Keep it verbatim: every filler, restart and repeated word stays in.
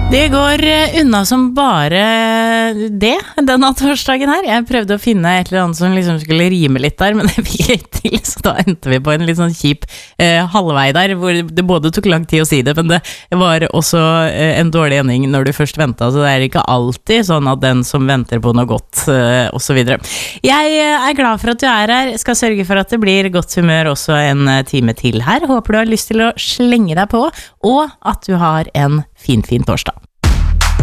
Det går unna som bare det, denne torsdagen her. Jeg prøvde å finne et eller annet som liksom skulle rime litt der, men det fikk jeg ikke til, så da endte vi på en litt sånn kjip eh, halvvei der, hvor det både tok lang tid å si det, men det var også eh, en dårlig ending når du først ventet, så det er ikke alltid sånn at den som venter på noe godt, eh, og så videre. Jeg er glad for at du er her, skal sørge for at det blir godt humør også en time til her. Håper du har lyst til å slenge deg på, og at du har en fin, fin torsdag.